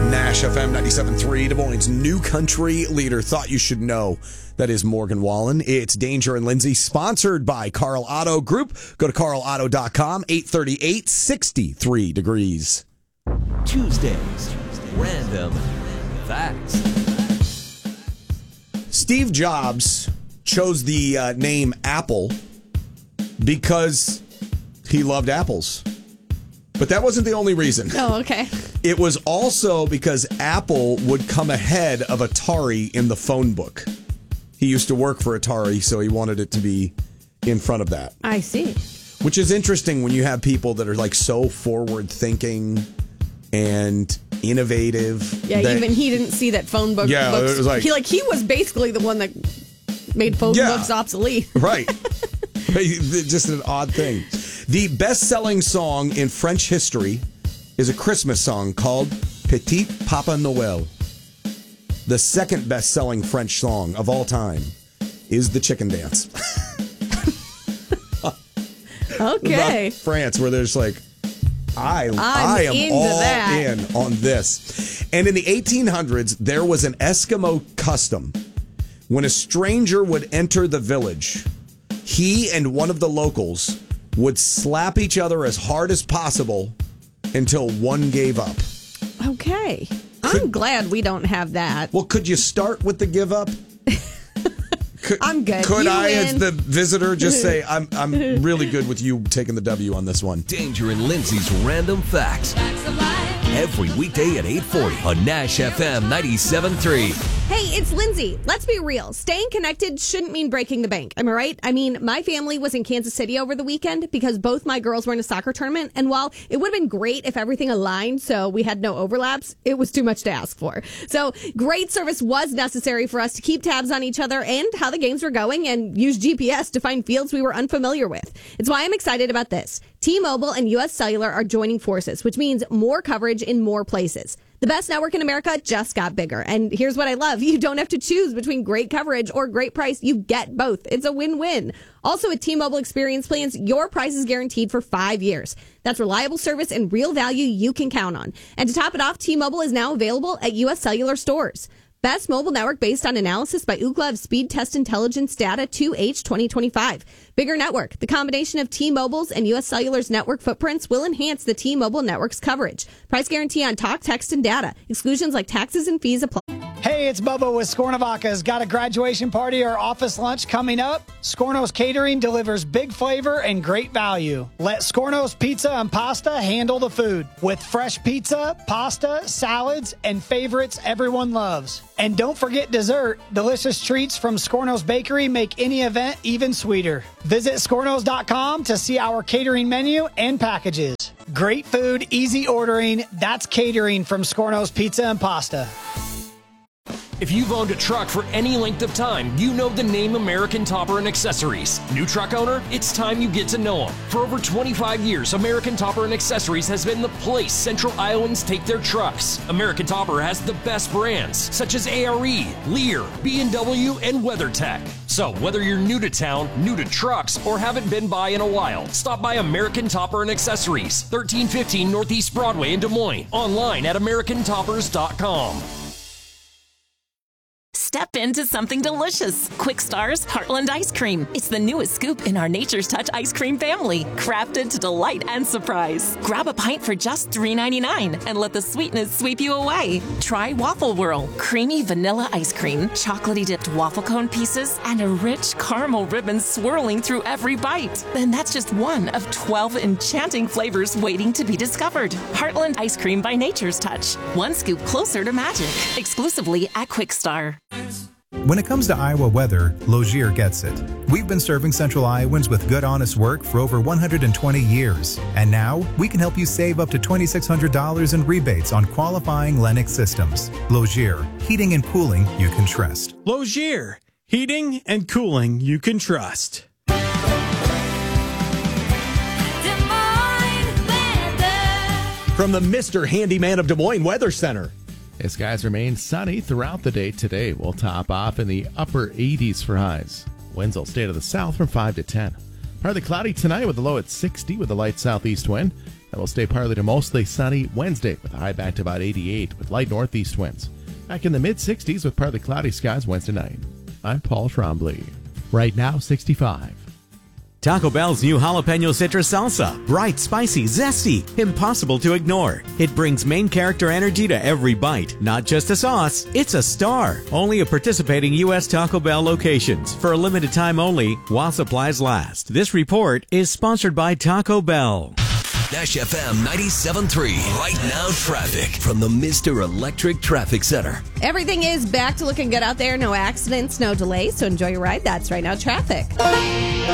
Nash FM 97.3, Des Moines' new country leader. Thought you should know. That is Morgan Wallen. It's Danger and Lindsay, sponsored by Carl Auto Group. Go to carlauto.com, 838, 63 degrees. Tuesdays, Random Facts. Steve Jobs chose the name Apple because he loved apples. But that wasn't the only reason. Oh, okay. It was also because Apple would come ahead of Atari in the phone book. He used to work for Atari, so he wanted it to be in front of that. I see. Which is interesting when you have people that are like so forward-thinking and innovative. Yeah, even he didn't see that phone book. Yeah, books. it was like he was basically the one that made phone books obsolete. Right. Just an odd thing. The best-selling song in French history is a Christmas song called Petit Papa Noël. The second best-selling French song of all time is The Chicken Dance. Okay. About France, where there's like, I am all in on this. And in the 1800s, there was an Eskimo custom. When a stranger would enter the village, he and one of the locals would slap each other as hard as possible until one gave up. Okay. I'm glad we don't have that. Well, could you start with the give up? I'm good. Could you I, win. as the visitor, just say, I'm really good with you taking the W on this one? Danger and Lindsay's Random Facts. Every weekday at 8:40 on Nash FM 97.3. Hey, it's Lindsay. Let's be real. Staying connected shouldn't mean breaking the bank. Am I right? I mean, my family was in Kansas City over the weekend because both my girls were in a soccer tournament. And while it would have been great if everything aligned so we had no overlaps, it was too much to ask for. So great service was necessary for us to keep tabs on each other and how the games were going and use GPS to find fields we were unfamiliar with. It's why I'm excited about this. T-Mobile and U.S. Cellular are joining forces, which means more coverage in more places. The best network in America just got bigger. And here's what I love. You don't have to choose between great coverage or great price. You get both. It's a win-win. Also, with T-Mobile Experience Plans, your price is guaranteed for 5 years. That's reliable service and real value you can count on. And to top it off, T-Mobile is now available at U.S. Cellular stores. Best mobile network based on analysis by Ookla of Speed Test Intelligence data 2H 2025. Bigger network. The combination of T-Mobile's and U.S. Cellular's network footprints will enhance the T-Mobile network's coverage. Price guarantee on talk, text, and data. Exclusions like taxes and fees apply. Hey, it's Bubba with Scornovacas. Got a graduation party or office lunch coming up? Scorno's Catering delivers big flavor and great value. Let Scorno's Pizza and Pasta handle the food with fresh pizza, pasta, salads, and favorites everyone loves. And don't forget dessert. Delicious treats from Scorno's Bakery make any event even sweeter. Visit scornos.com to see our catering menu and packages. Great food, easy ordering. That's catering from Scorno's Pizza and Pasta. If you've owned a truck for any length of time, you know the name American Topper and Accessories. New truck owner? It's time you get to know them. For over 25 years, American Topper and Accessories has been the place Central Iowans take their trucks. American Topper has the best brands, such as ARE, Lear, B&W, and WeatherTech. So whether you're new to town, new to trucks, or haven't been by in a while, stop by American Topper and Accessories, 1315 Northeast Broadway in Des Moines. Online at AmericanToppers.com. Step into something delicious. Quick Star's Heartland Ice Cream. It's the newest scoop in our Nature's Touch ice cream family, crafted to delight and surprise. Grab a pint for just $3.99 and let the sweetness sweep you away. Try Waffle Whirl, creamy vanilla ice cream, chocolatey dipped waffle cone pieces, and a rich caramel ribbon swirling through every bite. Then that's just one of 12 enchanting flavors waiting to be discovered. Heartland Ice Cream by Nature's Touch. One scoop closer to magic. Exclusively at Quick Star. When it comes to Iowa weather, Logier gets it. We've been serving Central Iowans with good, honest work for over 120 years. And now, we can help you save up to $2,600 in rebates on qualifying Lennox systems. Logier, heating and cooling you can trust. Logier, heating and cooling you can trust. From the Mr. Handyman of Des Moines Weather Center. Skies remain sunny throughout the day today. We'll top off in the upper 80s for highs. Winds will stay to the south from 5 to 10. Partly cloudy tonight with a low at 60 with a light southeast wind. It will stay partly to mostly sunny Wednesday with a high back to about 88 with light northeast winds. Back in the mid-60s with partly cloudy skies Wednesday night. I'm Paul Trombley. Right now, 65. Taco Bell's new jalapeno citrus salsa. Bright, spicy, zesty, impossible to ignore. It brings main character energy to every bite. Not just a sauce, it's a star. Only at participating U.S. Taco Bell locations. For a limited time only, while supplies last. This report is sponsored by Taco Bell. Nash FM 97.3. Right now traffic from the Mr. Electric Traffic Center. Everything is back to looking good out there. No accidents, no delays. So enjoy your ride. That's Right Now Traffic.